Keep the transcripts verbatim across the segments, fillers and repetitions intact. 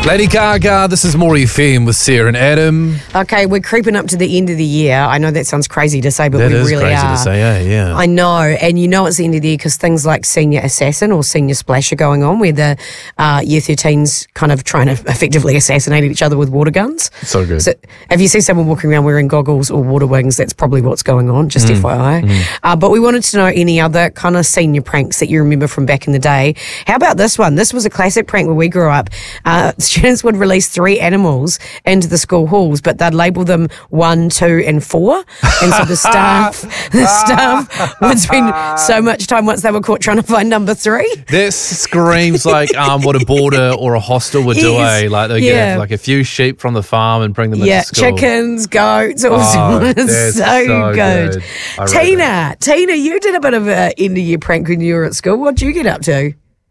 Lady Gaga, this is More F M with Sarah and Adam. Okay, we're creeping up to the end of the year. I know that sounds crazy to say, but That we is really crazy are. to say, yeah, yeah. I know, and you know it's the end of the year because things like Senior Assassin or Senior Splash are going on, where the uh, Year thirteens kind of trying to effectively assassinate each other with water guns. So good. So if you see someone walking around wearing goggles or water wings, that's probably what's going on, just Mm. F Y I. Mm. Uh, but we wanted to know any other kind of senior pranks that you remember from back in the day. How about this one? This was a classic prank where we grew up. Uh, students would release three animals into the school halls, but they'd label them one, two, and four. And so the staff, the staff would spend so much time once they were caught trying to find number three. This screams like um, what a boarder or a hostel would do, Yes. eh? Like they Yeah. get like a few sheep from the farm and bring them Yeah, into school. chickens, goats, all Oh, sorts. that's so, so good. good. I rate Tina, Tina, you did a bit of an end of year prank when you were at school. What'd you get up to?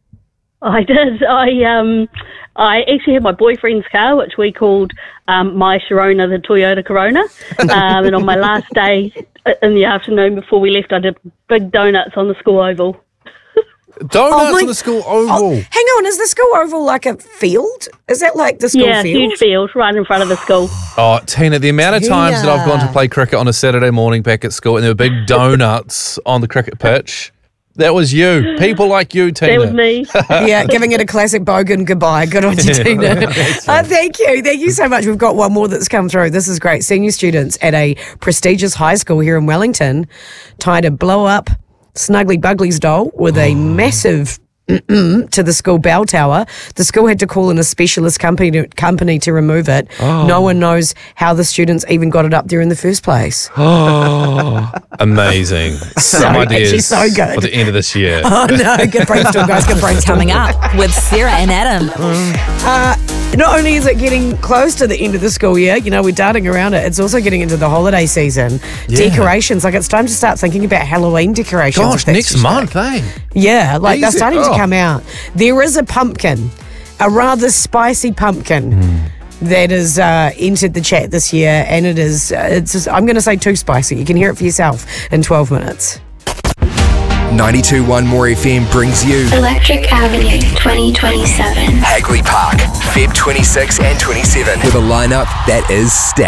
I did. I um, I actually had my boyfriend's car, which we called um, my Sharona, the Toyota Corona. Um, and on my last day in the afternoon before we left, I did big donuts on the school oval. Donuts Oh, my- on the school oval. Oh, hang on, is the school oval like a field? Is that like the school yeah, field? huge field right in front of the school. Oh, Tina, the amount of times that I've gone to Yeah. play cricket on a Saturday morning back at school and there were big donuts on the cricket pitch. That was you. People like you, Tina. That was me. Yeah, giving it a classic bogan goodbye. Good on you, Tina. Uh, thank you. Thank you so much. We've got one more that's come through. This is great. Senior students at a prestigious high school here in Wellington tied a blow-up Snuggly Buglies doll with a massive to the school bell tower. The school had to call in a specialist company to, company to remove it. Oh. No one knows how the students even got it up there in the first place. Oh, amazing. Some actually ideas so good. for the end of this year. Oh no, good brainstorm, guys. Good brainstorm. Coming up with Sarah and Adam. Uh, not only is it getting close to the end of the school year, you know, we're darting around it, it's also getting into the holiday season. Yeah. Decorations, like it's time to start thinking about Halloween decorations. Gosh, if that's next your month, shtick. eh? Yeah, like they're Easy. starting Oh. to come out. There is a pumpkin, a rather spicy pumpkin. Mm. That has uh, entered the chat this year, and it is, uh, it's just, I'm going to say too spicy. You can hear it for yourself in twelve minutes. ninety-two point one More F M brings you Electric Avenue twenty twenty-seven. Hagley Park, February twenty-sixth and twenty-seventh, with a lineup that is stacked.